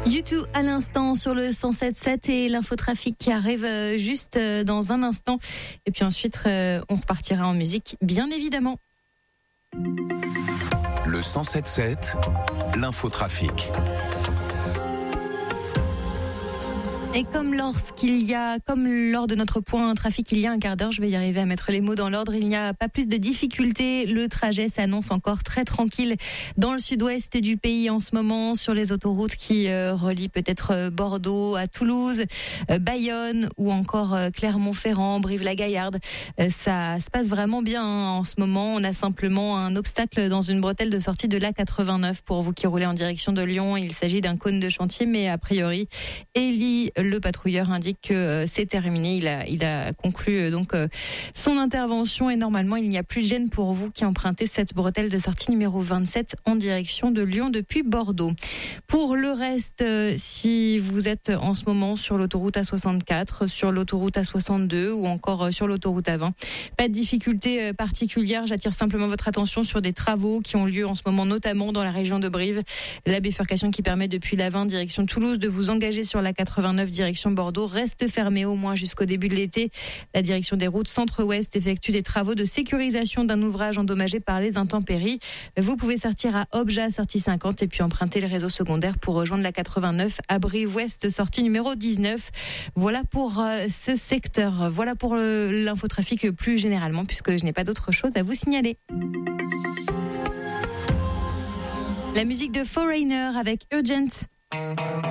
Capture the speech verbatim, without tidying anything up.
U deux à l'instant sur le cent sept sept et l'infotrafic qui arrive juste dans un instant. Et puis ensuite, on repartira en musique, bien évidemment. Le cent sept sept, l'infotrafic. Et comme lorsqu'il y a, comme lors de notre point trafic, il y a un quart d'heure, je vais y arriver à mettre les mots dans l'ordre, il n'y a pas plus de difficultés. Le trajet s'annonce encore très tranquille dans le sud-ouest du pays en ce moment, sur les autoroutes qui euh, relient peut-être Bordeaux à Toulouse, euh, Bayonne ou encore euh, Clermont-Ferrand, Brive-la-Gaillarde. Euh, ça se passe vraiment bien hein, en ce moment. On a simplement un obstacle dans une bretelle de sortie de l'A quatre-vingt-neuf pour vous qui roulez en direction de Lyon. Il s'agit d'un cône de chantier, mais a priori, Élie, le patrouilleur, indique que c'est terminé. Il a, il a conclu donc son intervention et normalement il n'y a plus de gêne pour vous qui empruntez cette bretelle de sortie numéro vingt-sept en direction de Lyon depuis Bordeaux. Pour le reste, si vous êtes en ce moment sur l'autoroute A soixante-quatre, sur l'autoroute A soixante-deux ou encore sur l'autoroute A vingt, pas de difficulté particulière. J'attire simplement votre attention sur des travaux qui ont lieu en ce moment, notamment dans la région de Brive. La bifurcation qui permet depuis l'A vingt direction Toulouse de vous engager sur la quatre-vingt-neuf direction Bordeaux reste fermée au moins jusqu'au début de l'été. La direction des routes centre-ouest effectue des travaux de sécurisation d'un ouvrage endommagé par les intempéries. Vous pouvez sortir à Obja, sortie cinquante, et puis emprunter le réseau secondaire pour rejoindre la quatre-vingt-neuf à Brive-Ouest, sortie numéro dix-neuf. Voilà pour euh, ce secteur. Voilà pour le, l'infotrafic plus généralement, puisque je n'ai pas d'autre chose à vous signaler. La musique de Foreigner avec Urgent.